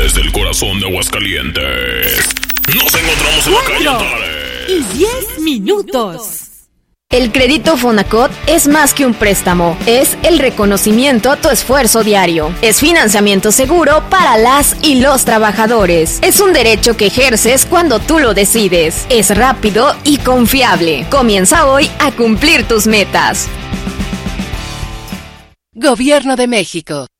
desde el corazón de Aguascalientes. Nos encontramos en la calle Antares. Y 10 minutos. El crédito Fonacot es más que un préstamo, es el reconocimiento a tu esfuerzo diario. Es financiamiento seguro para las y los trabajadores. Es un derecho que ejerces cuando tú lo decides. Es rápido y confiable. Comienza hoy a cumplir tus metas. Gobierno de México.